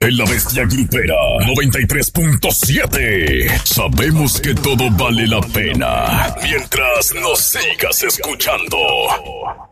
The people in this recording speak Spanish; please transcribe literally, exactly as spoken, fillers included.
En La Bestia Grupera noventa y tres punto siete. Sabemos que todo vale la pena mientras nos sigas escuchando.